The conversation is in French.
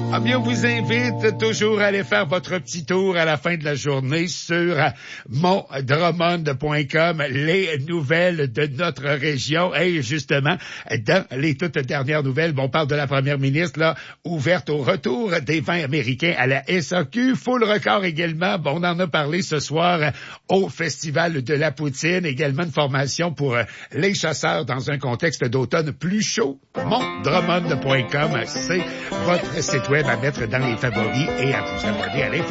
Ah bien, on vous invite toujours à aller faire votre petit tour à la fin de la journée sur mondrummond.com, les nouvelles de notre région. Et justement, dans les toutes dernières nouvelles, on parle de la première ministre, là, ouverte au retour des vins américains à la SAQ. Full record également. Bon, on en a parlé ce soir au Festival de la Poutine. Également une formation pour les chasseurs dans un contexte d'automne plus chaud. mondrummond.com, c'est votre site web à mettre dans les favoris et à vous abonner à l'info.